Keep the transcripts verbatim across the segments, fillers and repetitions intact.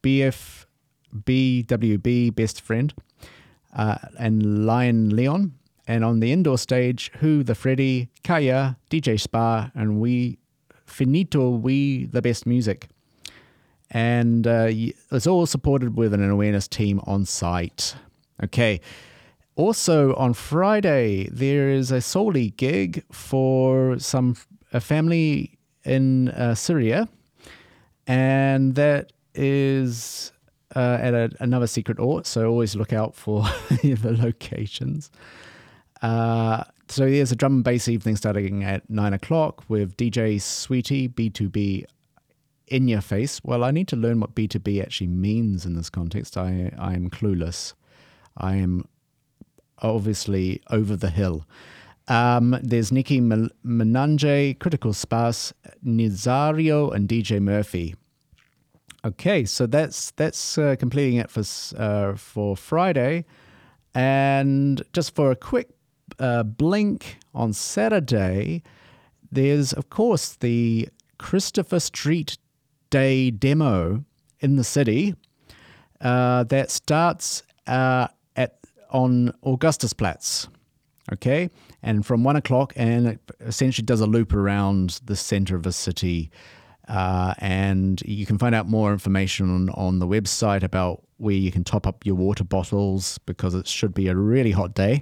B F, B W B, Best Friend, uh, and Lion Leon. And on the indoor stage, Who, The Freddy, Kaya, D J Spa, and we, Finito, We, The Best Music. And uh, it's all supported with an awareness team on site. Okay. Also on Friday, there is a Soli gig for some a family in uh, Syria, and that is uh, at a, another secret ort. So always look out for the locations. Uh, so there's a drum and bass evening starting at nine o'clock with D J Sweetie, B two B In Your Face. Well, I need to learn what B two B actually means in this context. I, I am clueless. I am obviously over the hill. Um, there's Nikki Menange, Critical Sparse, Nizario, and D J Murphy. Okay, so that's that's uh, completing it for uh, for Friday. And just for a quick uh, blink on Saturday, there's, of course, the Christopher Street Day demo in the city uh, that starts uh, at on Augustusplatz, okay? And from one o'clock, and it essentially does a loop around the center of the city. Uh, and you can find out more information on, on the website about where you can top up your water bottles, because it should be a really hot day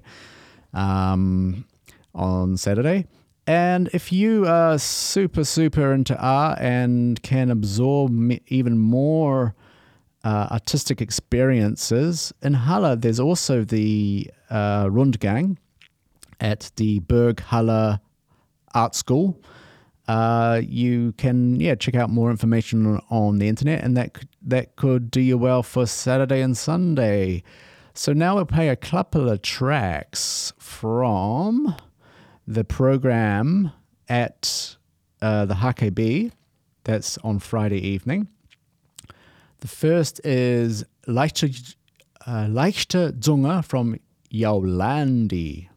um, on Saturday. And if you are super, super into art and can absorb me- even more uh, artistic experiences, in Halle, there's also the uh, Rundgang at the Berg Halle Art School. Uh, you can, yeah, check out more information on, on the internet, and that could, that could do you well for Saturday and Sunday. So now we'll play a couple of tracks from the program at uh, the H K B. That's on Friday evening. The first is Leichte, uh, Leichte Zunge from Yolandi.